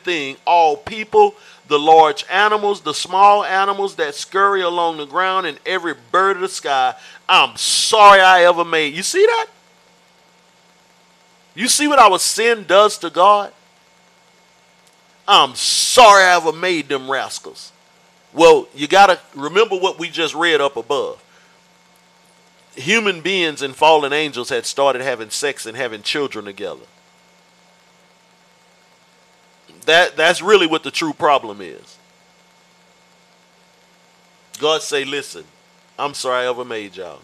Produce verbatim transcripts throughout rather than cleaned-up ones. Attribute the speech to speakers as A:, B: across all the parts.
A: everything, all people, the large animals, the small animals that scurry along the ground, and every bird of the sky. I'm sorry I ever made. You see that? You see what our sin does to God? I'm sorry I ever made them rascals. Well, you got to remember what we just read up above. Human beings and fallen angels had started having sex and having children together. That, that's really what the true problem is. God say, listen, I'm sorry I ever made y'all.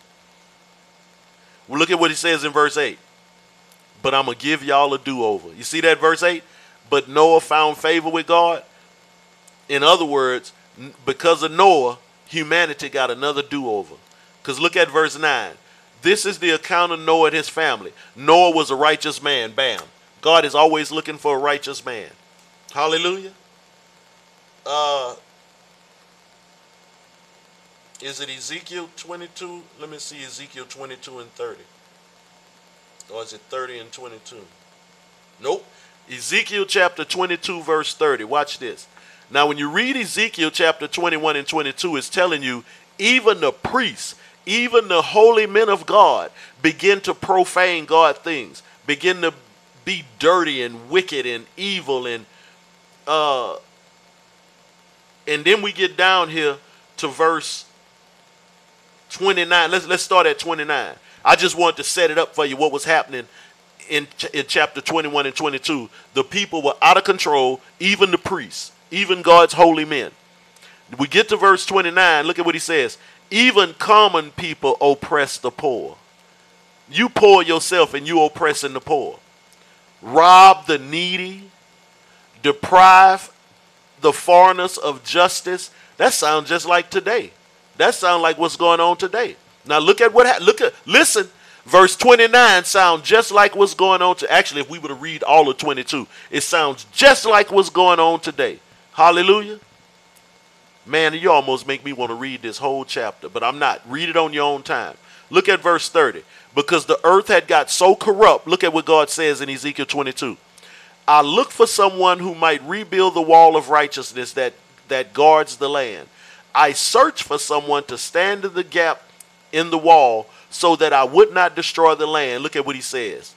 A: Well, look at what he says in verse eight. But I'm going to give y'all a do-over. You see that verse eight? But Noah found favor with God. In other words, because of Noah, humanity got another do-over. Because look at verse nine. This is the account of Noah and his family. Noah was a righteous man. Bam. God is always looking for a righteous man. Hallelujah. Uh, is it Ezekiel twenty-two? Let me see Ezekiel twenty-two and thirty. Or is it thirty and twenty-two? Nope. Ezekiel chapter twenty-two verse thirty. Watch this. Now when you read Ezekiel chapter twenty-one and twenty-two, it's telling you even the priests, even the holy men of God begin to profane God things, begin to be dirty and wicked and evil. And uh, and then we get down here to verse twenty-nine. Let's, let's start at twenty-nine. I just wanted to set it up for you what was happening in, in chapter twenty-one and twenty-two. The people were out of control, even the priests, even God's holy men. We get to verse twenty-nine. Look at what he says. Even common people oppress the poor. You poor yourself and you oppressing the poor. Rob the needy. Deprive the foreigners of justice. That sounds just like today. That sounds like what's going on today. Now look at what happened. Look at, listen, verse twenty-nine sounds just like what's going on to, actually, if we were to read all of twenty-two, it sounds just like what's going on today. Hallelujah. Man, you almost make me want to read this whole chapter, but I'm not. Read it on your own time. Look at verse thirty. Because the earth had got so corrupt, look at what God says in Ezekiel twenty-two. I looked for someone who might rebuild the wall of righteousness that, that guards the land. I searched for someone to stand in the gap in the wall so that I would not destroy the land. Look at what he says.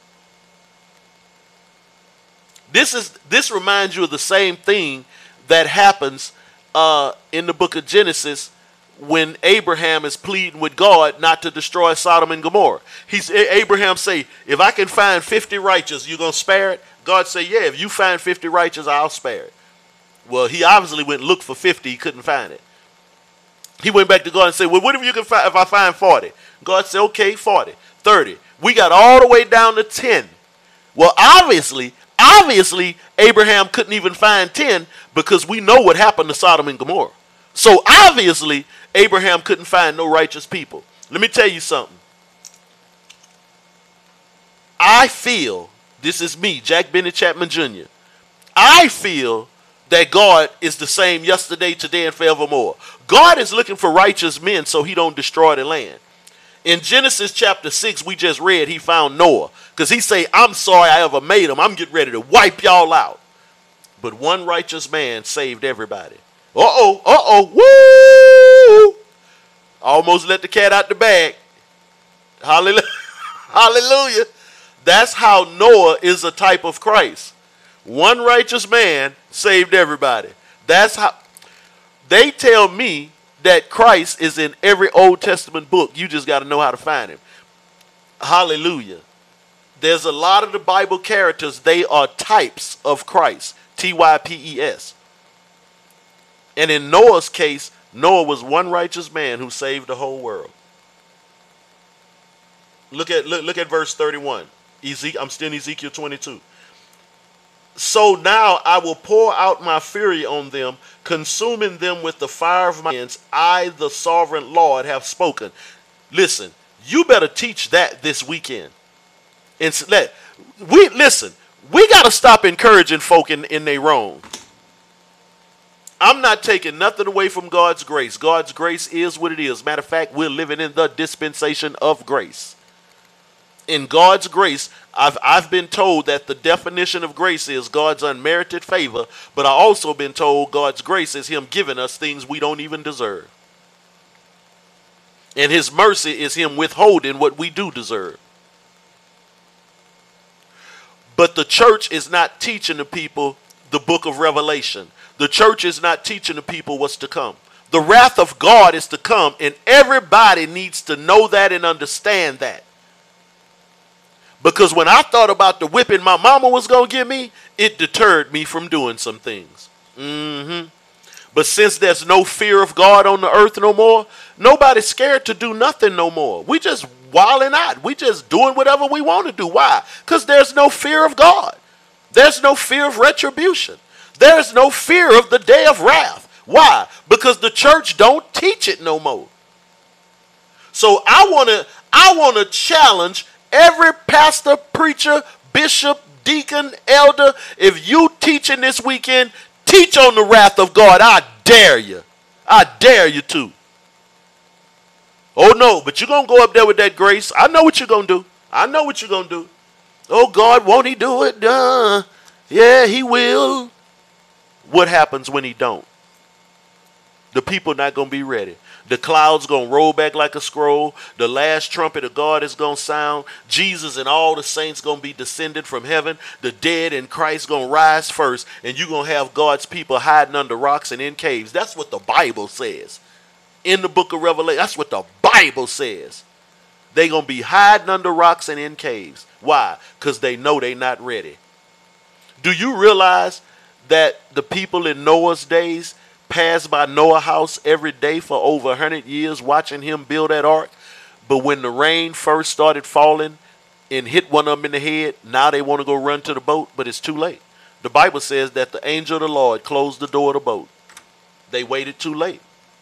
A: This is this reminds you of the same thing that happens uh, in the book of Genesis when Abraham is pleading with God not to destroy Sodom and Gomorrah. He's Abraham say, if I can find fifty righteous, you gonna spare it? God say, yeah, if you find fifty righteous, I'll spare it. Well, he obviously went and looked for fifty. He couldn't find it. He went back to God and said, well, what if you can find if I find forty? God said, okay, forty, thirty. We got all the way down to ten. Well, obviously, obviously, Abraham couldn't even find ten because we know what happened to Sodom and Gomorrah. So obviously, Abraham couldn't find no righteous people. Let me tell you something. I feel, this is me, Jack Bennett Chapman Junior I feel that God is the same yesterday, today, and forevermore. God is looking for righteous men so he don't destroy the land. In Genesis chapter six, we just read, he found Noah. Because he say, I'm sorry I ever made him. I'm getting ready to wipe y'all out. But one righteous man saved everybody. Uh-oh, uh-oh, woo! Almost let the cat out the bag. Hallelujah. Hallelujah. That's how Noah is a type of Christ. One righteous man saved everybody. That's how they tell me that Christ is in every Old Testament book. You just got to know how to find him. Hallelujah. There's a lot of the Bible characters, they are types of Christ. T Y P E S. And in Noah's case, Noah was one righteous man who saved the whole world. Look at look, look at verse thirty-one. Ezekiel, I'm still in Ezekiel twenty-two. So now I will pour out my fury on them, consuming them with the fire of my hands. I, the sovereign Lord, have spoken. Listen, you better teach that this weekend. And let we listen. We got to stop encouraging folk in, in their wrong. I'm not taking nothing away from God's grace. God's grace is what it is. Matter of fact, we're living in the dispensation of grace. In God's grace, I've, I've been told that the definition of grace is God's unmerited favor, but I also been told God's grace is him giving us things we don't even deserve. And his mercy is him withholding what we do deserve. But the church is not teaching the people the book of Revelation. The church is not teaching the people what's to come. The wrath of God is to come, and everybody needs to know that and understand that. Because when I thought about the whipping my mama was going to give me, it deterred me from doing some things. Mm-hmm. But since there's no fear of God on the earth no more, nobody's scared to do nothing no more. We just wilding out. We just doing whatever we want to do. Why? Because there's no fear of God. There's no fear of retribution. There's no fear of the day of wrath. Why? Because the church don't teach it no more. So I want to I want to challenge every pastor, preacher, bishop, deacon, elder. If you teaching this weekend, teach on the wrath of God. I dare you. I dare you to. Oh no, but you're going to go up there with that grace. I know what you're going to do. I know what you're going to do. Oh God, won't he do it? Uh, yeah, he will. What happens when he don't? The people not going to be ready. The clouds going to roll back like a scroll. The last trumpet of God is going to sound. Jesus and all the saints going to be descended from heaven. The dead in Christ going to rise first. And you're going to have God's people hiding under rocks and in caves. That's what the Bible says. In the book of Revelation, that's what the Bible says. They're going to be hiding under rocks and in caves. Why? Because they know they're not ready. Do you realize that the people in Noah's days passed by Noah's house every day for over one hundred years watching him build that ark? But when the rain first started falling and hit one of them in the head, now they want to go run to the boat, but it's too late. The Bible says that the angel of the Lord closed the door of the boat. They waited too late.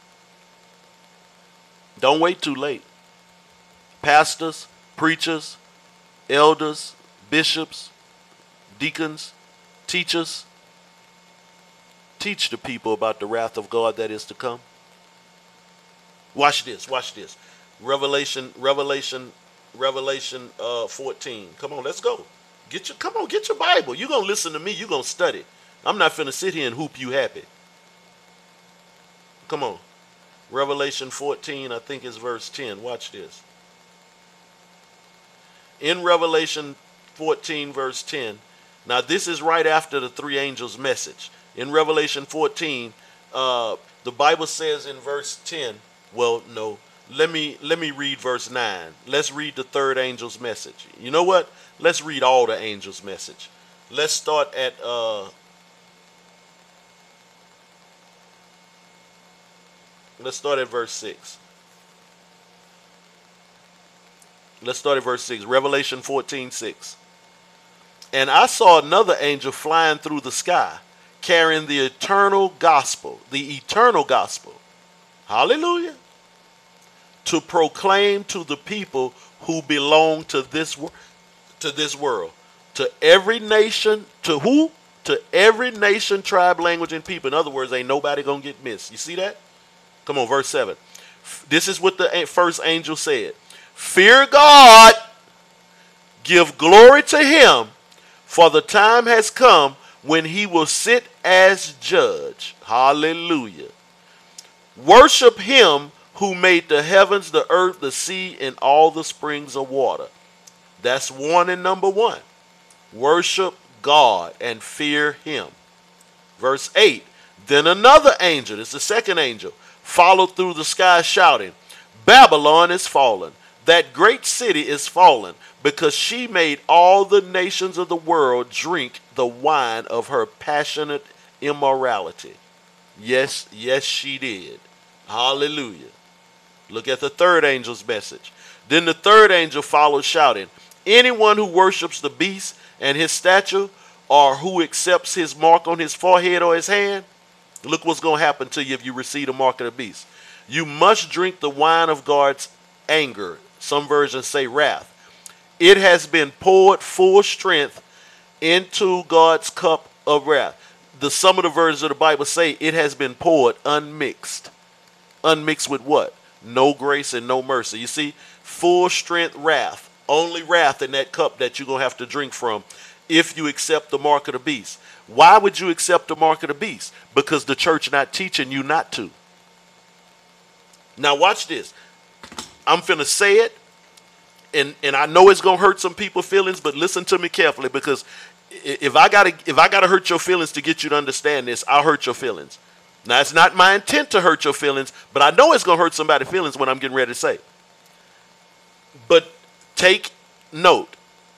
A: Don't wait too late. Pastors, preachers, elders, bishops, deacons, teachers, teach the people about the wrath of God that is to come. Watch this, watch this. Revelation, Revelation, Revelation uh, fourteen. Come on, let's go. Get your, come on, get your Bible. You're going to listen to me. You're going to study. I'm not finna sit here and hoop you happy. Come on. Revelation fourteen, I think is verse ten. Watch this. In Revelation fourteen, verse ten. Now, this is right after the three angels' message. In Revelation fourteen, uh, the Bible says in verse ten, well, no, let me let me read verse nine. Let's read the third angel's message. You know what? Let's read all the angels' message. Let's start at uh, let's start at verse six. Let's start at verse six. Revelation fourteen, six. And I saw another angel flying through the sky, carrying the eternal gospel, the eternal gospel, hallelujah, to proclaim to the people who belong to this, to this world, to every nation, to who? To every nation, tribe, language, and people. In other words, ain't nobody gonna get missed. You see that? Come on, verse seven. This is what the first angel said. Fear God, give glory to him, for the time has come when he will sit as judge. Hallelujah. Worship him who made the heavens, the earth, the sea, and all the springs of water. That's warning number one. Worship God and fear him. Verse eight. Then another angel, this is the second angel, followed through the sky shouting, Babylon is fallen. That great city is fallen, because she made all the nations of the world drink the wine of her passionate immorality. Yes, yes, she did. Hallelujah. Look at the third angel's message. Then the third angel followed shouting, anyone who worships the beast and his statue, or who accepts his mark on his forehead or his hand, look what's going to happen to you if you receive the mark of the beast. You must drink the wine of God's anger. Some versions say wrath. It has been poured full strength into God's cup of wrath. The some of the versions of the Bible say it has been poured unmixed. Unmixed with what? No grace and no mercy. You see, full strength wrath. Only wrath in that cup that you're going to have to drink from if you accept the mark of the beast. Why would you accept the mark of the beast? Because the church not teaching you not to. Now watch this. I'm finna say it, and, and I know it's gonna hurt some people's feelings, but listen to me carefully, because if I gotta if I gotta hurt your feelings to get you to understand this, I'll hurt your feelings. Now it's not my intent to hurt your feelings, but I know it's gonna hurt somebody's feelings when I'm getting ready to say. But take note.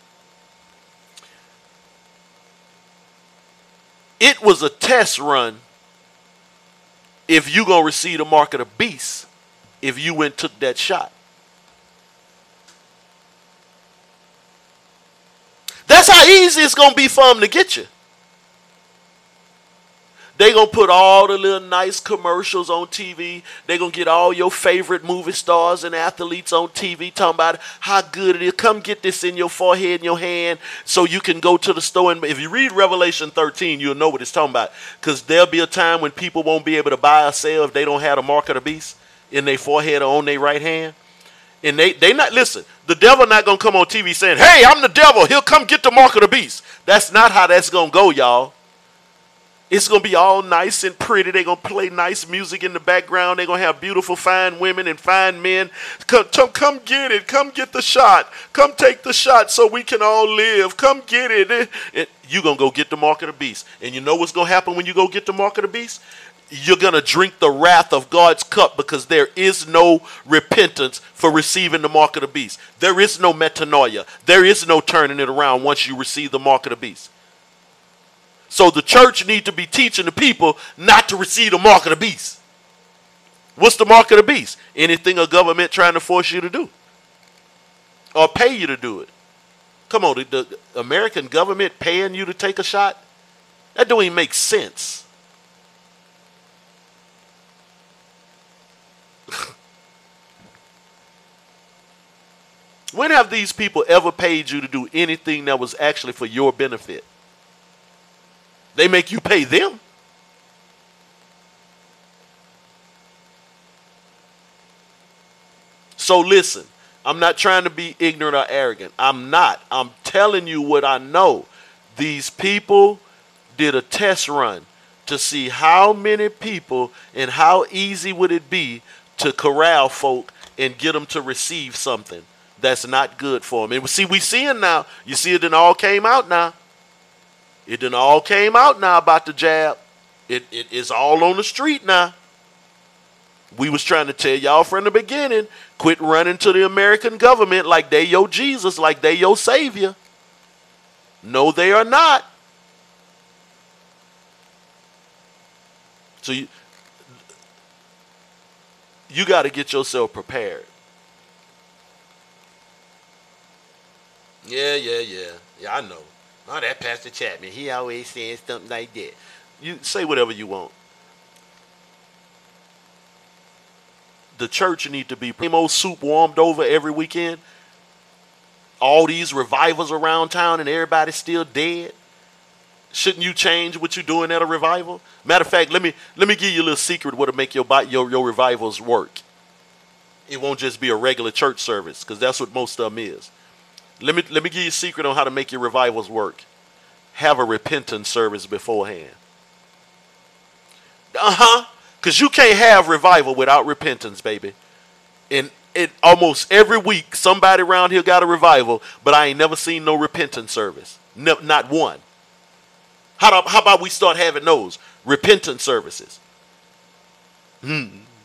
A: It was a test run if you gonna receive the mark of the beast if you went and took that shot. That's how easy it's going to be for them to get you. They going to put all the little nice commercials on T V. They going to get all your favorite movie stars and athletes on T V talking about how good it is. Come get this in your forehead and your hand so you can go to the store. And if you read Revelation thirteen, you'll know what it's talking about. Because there'll be a time when people won't be able to buy or sell if they don't have the mark of the beast in their forehead or on their right hand. And they, they not, listen, the devil not going to come on T V saying, hey, I'm the devil. He'll come get the mark of the beast. That's not how that's going to go, y'all. It's going to be all nice and pretty. They're going to play nice music in the background. They're going to have beautiful, fine women and fine men. Come, come, come get it. Come get the shot. Come take the shot so we can all live. Come get it. it you're going to go get the mark of the beast. And you know what's going to happen when you go get the mark of the beast? You're going to drink the wrath of God's cup, because there is no repentance for receiving the mark of the beast. There is no metanoia. There is no turning it around once you receive the mark of the beast. So the church need to be teaching the people not to receive the mark of the beast. What's the mark of the beast? Anything a government trying to force you to do or pay you to do it. Come on, the, the American government paying you to take a shot? That don't even make sense. When have these people ever paid you to do anything that was actually for your benefit? They make you pay them. So listen, I'm not trying to be ignorant or arrogant. I'm not. I'm telling you what I know. These people did a test run to see how many people and how easy would it be to corral folk and get them to receive something that's not good for them. And see, we seeing now. You see, it done all came out now. It done all came out now about the jab. It it is all on the street now. We was trying to tell y'all from the beginning, quit running to the American government like they your Jesus, like they your savior. No, they are not. So you you got to get yourself prepared. Yeah, yeah, yeah. Yeah, I know. Oh, that Pastor Chapman, he always saying something like that. You say whatever you want. The church need to be primo soup warmed over every weekend. All these revivals around town and everybody's still dead. Shouldn't you change what you're doing at a revival? Matter of fact, let me let me give you a little secret what'll make your your your revivals work. It won't just be a regular church service, because that's what most of them is. Let me let me give you a secret on how to make your revivals work. Have a repentance service beforehand. Uh-huh. Because you can't have revival without repentance, baby. And it almost every week, somebody around here got a revival, but I ain't never seen no repentance service. No, not one. How, do, how about we start having those repentance services? Hmm.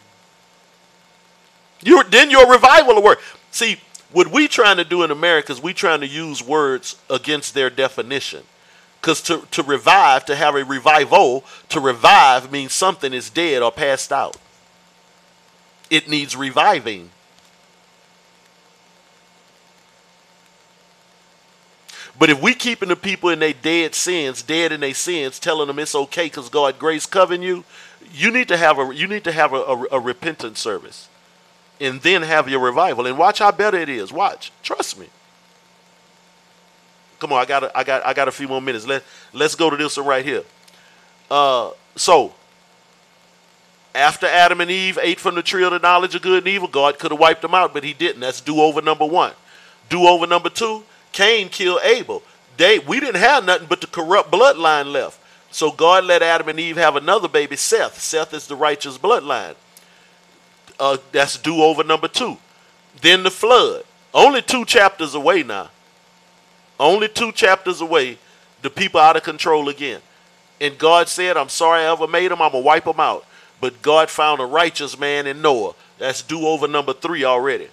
A: You then your revival will work. See, what we trying to do in America is we trying to use words against their definition. Because to, to revive, to have a revival, to revive means something is dead or passed out. It needs reviving. But if we keeping the people in their dead sins, dead in their sins, telling them it's okay because God grace covering you, you need to have a you need to have a, a, a repentance service, and then have your revival. And watch how better it is. Watch, trust me. Come on, I got I got I got a few more minutes. Let let's go to this one right here. Uh, so after Adam and Eve ate from the tree of the knowledge of good and evil, God could have wiped them out, but He didn't. That's do over number one. Do over number two, Cain killed Abel. They we didn't have nothing but the corrupt bloodline left. So God let Adam and Eve have another baby, Seth. Seth is the righteous bloodline. Uh, that's do over number two. Then the flood. Only two chapters away now. Only two chapters away. The people out of control again. And God said, I'm sorry I ever made them. I'm going to wipe them out. But God found a righteous man in Noah. That's do over number three already.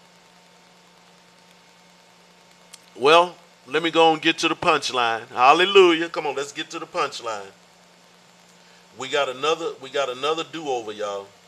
A: Well, let me go and get to the punchline. Hallelujah. Come on, let's get to the punchline. We got another, we got another do-over, y'all.